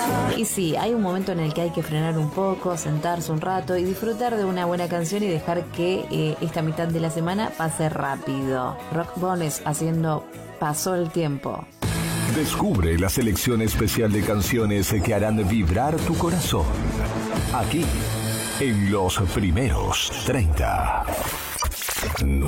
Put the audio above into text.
Y sí, hay un momento en el que hay que frenar un poco, sentarse un rato y disfrutar de una buena canción y dejar que esta mitad de la semana pase rápido. Rock Bones haciendo Pasó el tiempo. Descubre la selección especial de canciones que harán vibrar tu corazón. Aquí, en los primeros 30.